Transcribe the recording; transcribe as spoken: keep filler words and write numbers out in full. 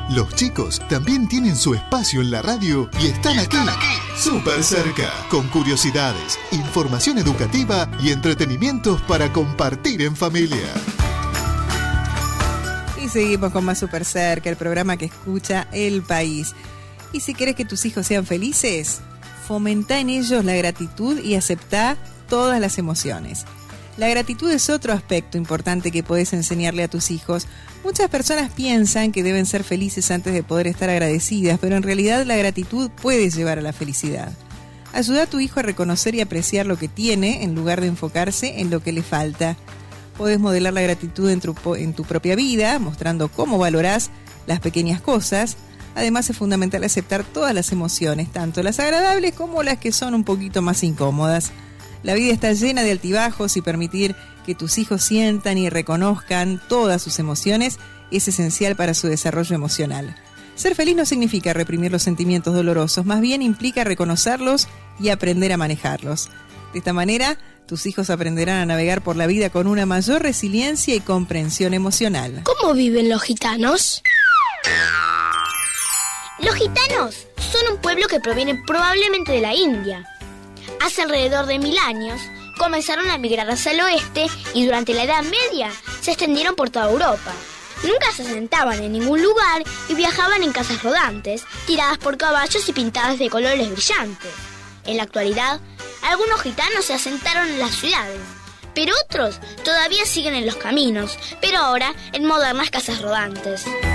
Los chicos también tienen su espacio en la radio y están aquí, súper cerca, con curiosidades, información educativa y entretenimientos para compartir en familia. Y seguimos con más Súper Cerca, el programa que escucha el país. Y si querés que tus hijos sean felices, fomenta en ellos la gratitud y aceptá todas las emociones. La gratitud es otro aspecto importante que podés enseñarle a tus hijos. Muchas personas piensan que deben ser felices antes de poder estar agradecidas, pero en realidad la gratitud puede llevar a la felicidad. Ayuda a tu hijo a reconocer y apreciar lo que tiene en lugar de enfocarse en lo que le falta. Podés modelar la gratitud en tu, en tu propia vida, mostrando cómo valorás las pequeñas cosas. Además es fundamental aceptar todas las emociones, tanto las agradables como las que son un poquito más incómodas. La vida está llena de altibajos y permitir que tus hijos sientan y reconozcan todas sus emociones es esencial para su desarrollo emocional. Ser feliz no significa reprimir los sentimientos dolorosos, más bien implica reconocerlos y aprender a manejarlos. De esta manera, tus hijos aprenderán a navegar por la vida con una mayor resiliencia y comprensión emocional. ¿Cómo viven los gitanos? Los gitanos son un pueblo que proviene probablemente de la India. Hace alrededor de mil años comenzaron a migrar hacia el oeste y durante la Edad Media se extendieron por toda Europa. Nunca se asentaban en ningún lugar y viajaban en casas rodantes, tiradas por caballos y pintadas de colores brillantes. En la actualidad, algunos gitanos se asentaron en las ciudades, pero otros todavía siguen en los caminos, pero ahora en modernas casas rodantes.